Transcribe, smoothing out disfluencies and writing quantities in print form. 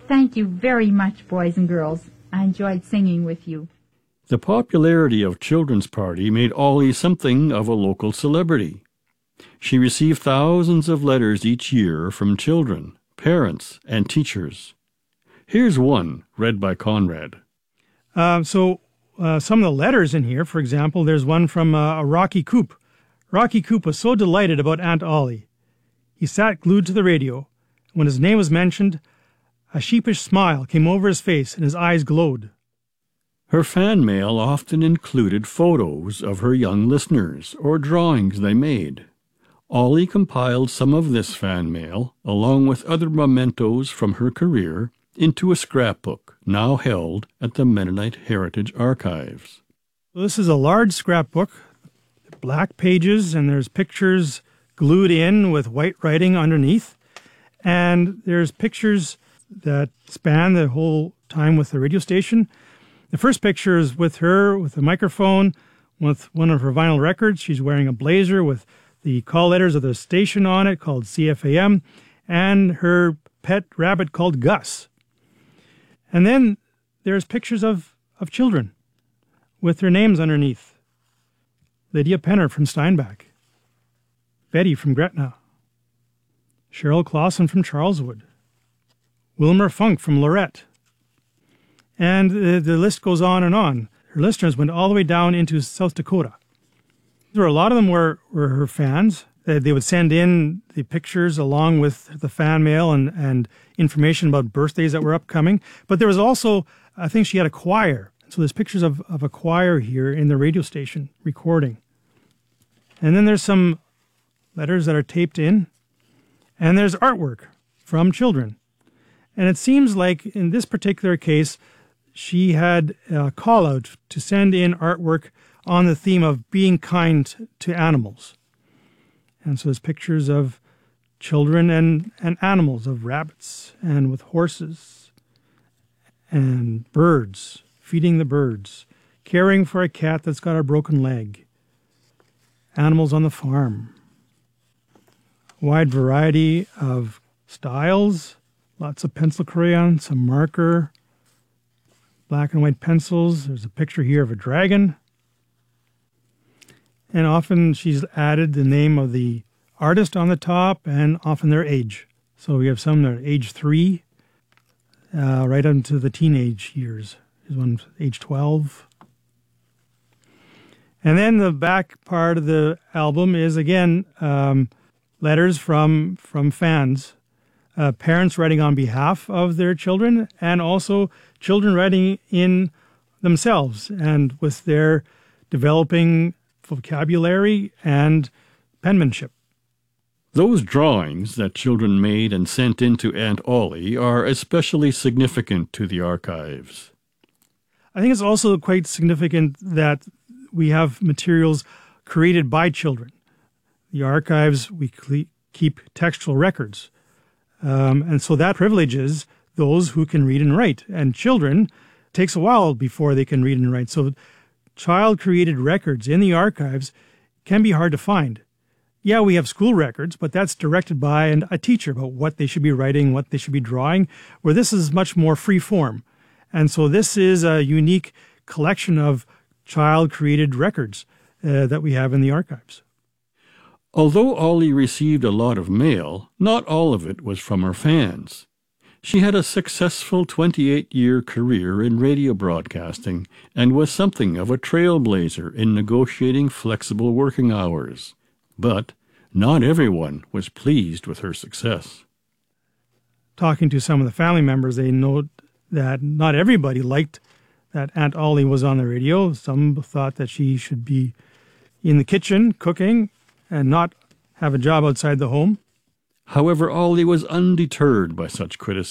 Thank you very much, boys and girls. I enjoyed singing with you. The popularity of Children's Party made Ollie something of a local celebrity. She received thousands of letters each year from children, parents, and teachers. Here's one read by Conrad. Some of the letters in here, for example, there's one from Rocky Coop. Rocky Coop was so delighted about Aunt Ollie. He sat glued to the radio. When his name was mentioned, a sheepish smile came over his face and his eyes glowed. Her fan mail often included photos of her young listeners or drawings they made. Ollie compiled some of this fan mail, along with other mementos from her career, into a scrapbook now held at the Mennonite Heritage Archives. This is a large scrapbook, black pages, and there's pictures glued in with white writing underneath. And there's pictures that span the whole time with the radio station. The first picture is with her with a microphone, with one of her vinyl records. She's wearing a blazer with the call letters of the station on it called CFAM, and her pet rabbit called Gus. And then there's pictures of children with their names underneath. Lydia Penner from Steinbach, Betty from Gretna, Cheryl Clausen from Charleswood, Wilmer Funk from Lorette. And the list goes on and on. Her listeners went all the way down into South Dakota. A lot of them were her fans. They would send in the pictures along with the fan mail and information about birthdays that were upcoming. But there was also, I think she had a choir. So there's pictures of a choir here in the radio station recording. And then there's some letters that are taped in. And there's artwork from children. And it seems like in this particular case, she had a call out to send in artwork on the theme of being kind to animals. And so there's pictures of children and animals, of rabbits and with horses and birds, feeding the birds, caring for a cat that's got a broken leg, animals on the farm. Wide variety of styles, lots of pencil crayon, some marker, black and white pencils. There's a picture here of a dragon. And often she's added the name of the artist on the top and often their age. So we have some that are age 3, right into the teenage years. There's one age 12. And then the back part of the album is, again, letters from fans, parents writing on behalf of their children, and also children writing in themselves and with their developing vocabulary and penmanship. Those drawings that children made and sent in to Aunt Ollie are especially significant to the archives. I think it's also quite significant that we have materials created by children. The archives, we keep textual records. And so that privileges those who can read and write. And children, it takes a while before they can read and write. So child-created records in the archives can be hard to find. Yeah, we have school records, but that's directed by a teacher about what they should be writing, what they should be drawing, where this is much more free form. And so this is a unique collection of child-created records that we have in the archives. Although Ollie received a lot of mail, not all of it was from her fans. She had a successful 28-year career in radio broadcasting and was something of a trailblazer in negotiating flexible working hours. But not everyone was pleased with her success. Talking to some of the family members, they note that not everybody liked that Aunt Ollie was on the radio. Some thought that she should be in the kitchen cooking and not have a job outside the home. However, Ollie was undeterred by such criticism.